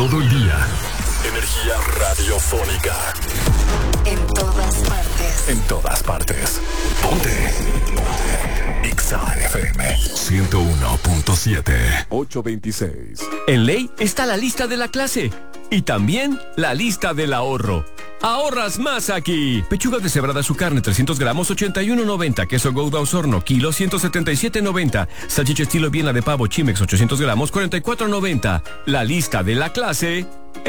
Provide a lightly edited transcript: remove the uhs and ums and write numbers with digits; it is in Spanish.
todo el día. Energía radiofónica. En todas partes. En todas partes. Ponte. Exa FM 101.7. 826. En Ley está la lista de la clase y también la lista del ahorro. Ahorras más aquí. Pechuga deshebrada su carne 300 gramos 81.90. Queso Gouda Osorno kilo 177.90. Salchicha estilo Viena de pavo Chimex 800 gramos 44.90. La lista de la clase